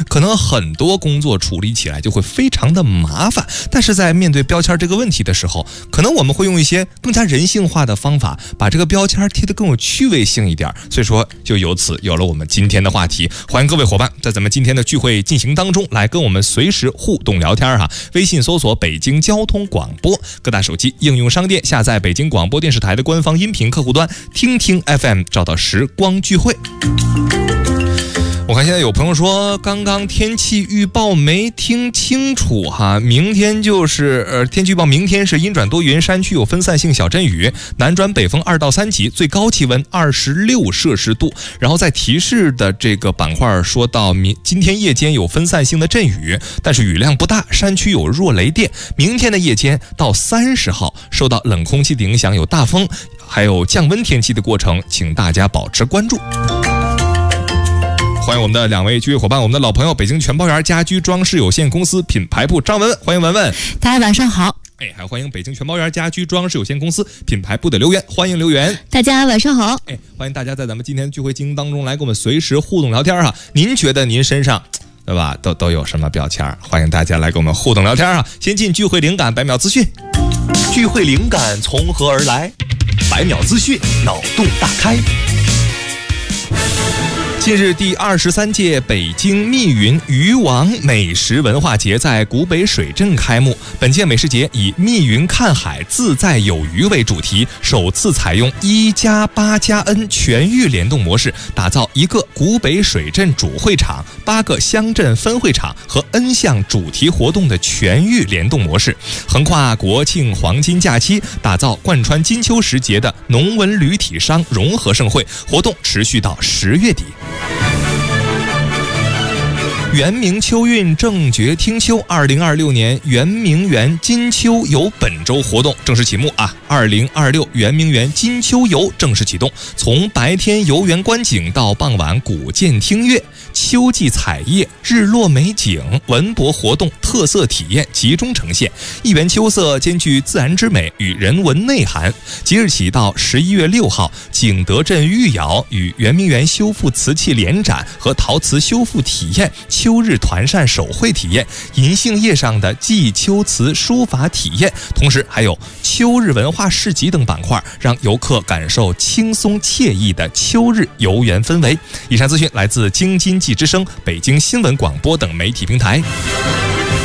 可能很多工作处理起来就会非常的麻烦。但是在面对标签这个问题的时候，可能我们会用一些更加人性化的方法，把这个标签贴得更有趣味性一点。所以说，就由此有了我们今天的话题。欢迎各位伙伴在咱们今天的聚会进行当中来跟我们随时互动聊天哈。微信搜索北京交通广播，各大手机应用商店下载北京广播电视台的官方音频客户端，听听 FM， 找到时光聚会。我看现在有朋友说刚刚天气预报没听清楚哈，明天就是天气预报明天是阴转多云，山区有分散性小阵雨，南转北风2到3级，最高气温26摄氏度。然后在提示的这个板块说到今天夜间有分散性的阵雨，但是雨量不大，山区有弱雷电。明天的夜间到30号受到冷空气的影响，有大风还有降温天气的过程，请大家保持关注。欢迎我们的2位聚会伙伴，我们的老朋友北京全包园家居装饰有限公司品牌部张文文，欢迎文文。 大家晚上好。 还欢迎北京全包园家居装饰有限公司品牌部的刘源，欢迎刘源。 大家晚上好。 欢迎大家在咱们今天聚会进行当中来跟我们随时互动聊天哈。您觉得您身上对吧都有什么标签？欢迎大家来跟我们互动聊天哈。先进聚会灵感100秒资讯。 聚会灵感从何而来？100秒资讯，脑洞大开。 近日，第23届北京密云鱼王美食文化节在古北水镇开幕。本届美食节以密云看海自在有余为主题，首次采用1+8+N 全域联动模式，打造一个古北水镇主会场、8个乡镇分会场和 N 项主题活动的全域联动模式，横跨国庆黄金假期，打造贯穿金秋时节的农文旅体商融合盛会。活动持续到10月底。圆明秋韵正觉听秋，2026年圆明园金秋游本周活动正式启幕啊！2026圆明园金秋游正式启动，从白天游园观景到傍晚古建听乐，秋季彩叶、日落美景、文博活动特色体验集中呈现，一园秋色兼具自然之美与人文内涵。即日起到11月6号，景德镇御窑与圆明园修复瓷器联展和陶瓷修复体验、秋日团扇手绘体验、银杏叶上的祭秋瓷书法体验，同时还有秋日文化市集等板块，让游客感受轻松惬意的秋日游园氛围。以上资讯来自京津冀之声、北京新闻广播等媒体平台。